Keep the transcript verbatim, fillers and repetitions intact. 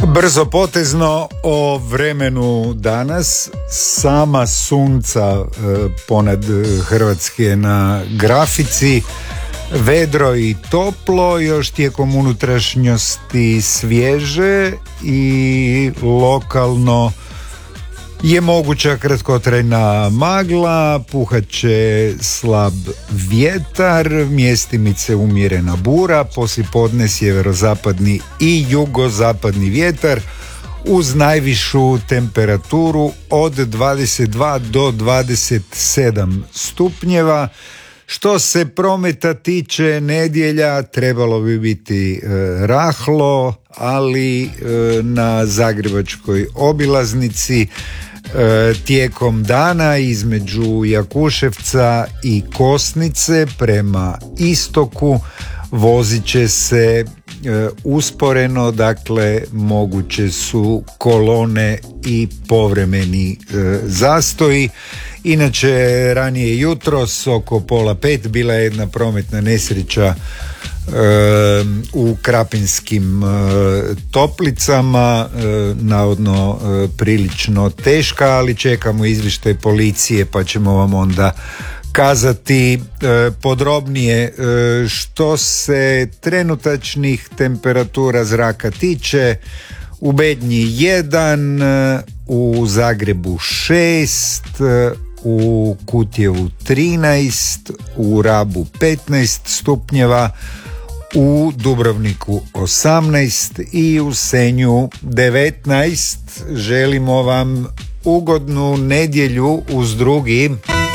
Brzo potezno o vremenu danas. Sama sunca e, ponad Hrvatske na grafici. Vedro i toplo, još tijekom unutrašnjosti svježe i lokalno je moguća kratkotrajna magla, puhat će slab vjetar, mjestimice umjerena bura, poslijepodne sjeverozapadni i jugozapadni vjetar uz najvišu temperaturu od dvadeset dva do dvadeset sedam stupnjeva. Što se prometa tiče, nedjelja trebalo bi biti e, rahlo, ali e, na zagrebačkoj obilaznici e, tijekom dana između Jakuševca i Kosnice prema istoku vozit će se e, usporeno, dakle moguće su kolone i povremeni e, zastoji. Inače, ranije jutros oko pola pet bila je jedna prometna nesreća e, u Krapinskim e, Toplicama, e, navodno e, prilično teška, ali čekamo izvještaj policije pa ćemo vam onda kazati e, podrobnije. E, što se trenutačnih temperatura zraka tiče, u Bednji jedan, u Zagrebu šest, u Kutjevu trinaest, u Rabu petnaest stupnjeva, u Dubrovniku osamnaest i u Senju devetnaest. Želimo vam ugodnu nedjelju uz drugi